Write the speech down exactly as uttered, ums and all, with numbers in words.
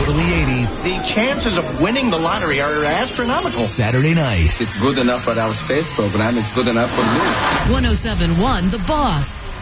Totally eighties. The chances of winning the lottery are astronomical. Saturday night. It's good enough for our space program. It's good enough for me. one oh seven point one The Boss.